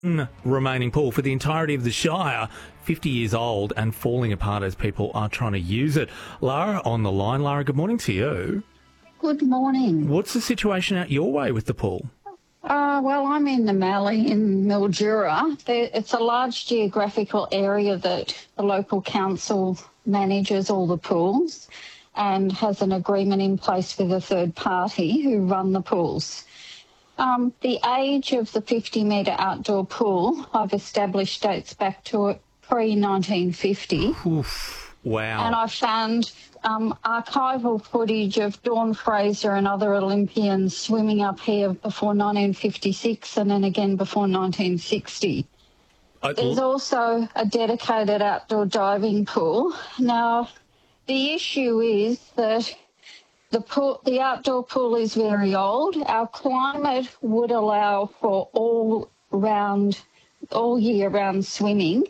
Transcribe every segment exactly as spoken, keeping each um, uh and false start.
remaining pool for the entirety of the Shire, fifty years old and falling apart as people are trying to use it. Lara on the line. Lara, good morning to you. Good morning. What's the situation out your way with the pool? Uh, well, I'm in the Mallee in Mildura. There, it's a large geographical area that the local council manages all the pools and has an agreement in place with a third party who run the pools. Um, the age of the fifty metre outdoor pool I've established dates back to pre nineteen fifty. Oof, wow. And I found um, archival footage of Dawn Fraser and other Olympians swimming up here before nineteen fifty-six and then again before nineteen sixty. I, There's also a dedicated outdoor diving pool. Now, the issue is that the pool, the outdoor pool is very old. Our climate would allow for all round, all year round swimming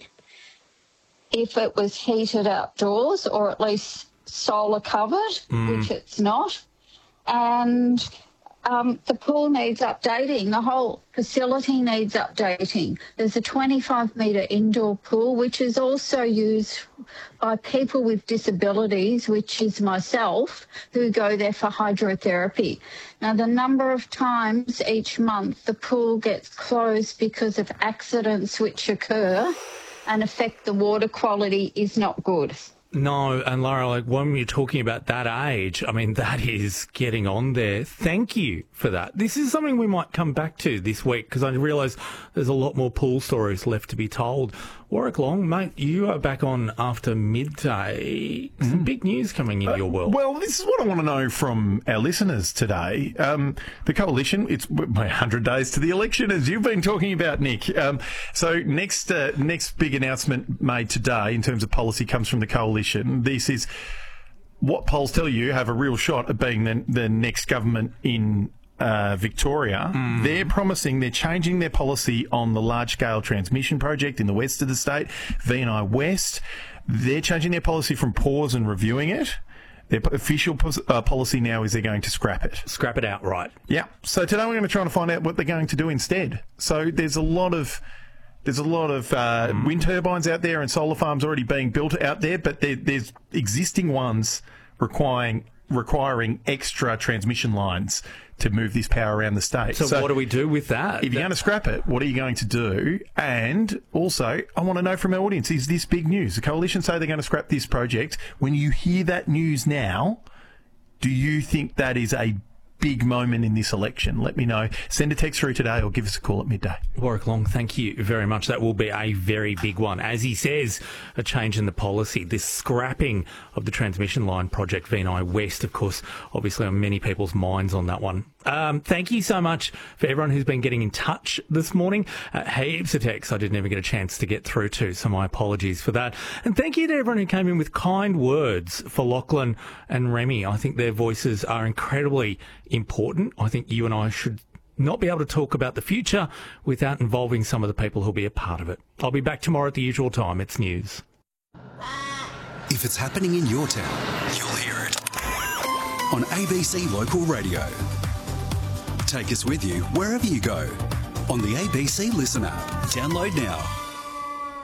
if it was heated outdoors or at least solar covered, mm. which it's not. And um, the pool needs updating. The whole facility needs updating. There's a twenty-five metre indoor pool, which is also used by people with disabilities, which is myself, who go there for hydrotherapy. Now, the number of times each month the pool gets closed because of accidents which occur and affect the water quality is not good. No, and Lara, like when you're talking about that age, I mean, that is getting on there. Thank you for that. This is something we might come back to this week because I realise there's a lot more pool stories left to be told. Warwick Long, mate, you are back on after midday. Some mm. big news coming in uh, your world. Well, this is what I want to know from our listeners today. Um, the Coalition, it's one hundred days to the election, as you've been talking about, Nick. Um, so next uh, next big announcement made today in terms of policy comes from the Coalition. This is what polls tell you have a real shot at being the, the next government in Uh, Victoria. Mm. They're promising, they're changing their policy on the large-scale transmission project in the west of the state, V and I West. They're changing their policy from pause and reviewing it. Their official uh, policy now is they're going to scrap it. Scrap it outright. Yeah. So today we're going to try and find out what they're going to do instead. So there's a lot of There's a lot of uh, mm. wind turbines out there and solar farms already being built out there, but there, there's existing ones requiring requiring extra transmission lines to move this power around the state. So, so what do we do with that? If you're going to scrap it, what are you going to do? And also, I want to know from our audience, is this big news? The Coalition say they're going to scrap this project. When you hear that news now, do you think that is a big moment in this election? Let me know. Send a text through today or give us a call at midday. Warwick Long, thank you very much. That will be a very big one. As he says, a change in the policy, this scrapping of the transmission line project V and I West, of course, obviously on many people's minds on that one. Um, thank you so much for everyone who's been getting in touch this morning. Uh, heaps of texts I didn't even get a chance to get through to, so my apologies for that. And thank you to everyone who came in with kind words for Lachlan and Remy. I think their voices are incredibly important. I think you and I should not be able to talk about the future without involving some of the people who'll be a part of it. I'll be back tomorrow at the usual time. It's news. If it's happening in your town, you'll hear it on A B C Local Radio. Take us with you wherever you go on the A B C Listen app. Download now.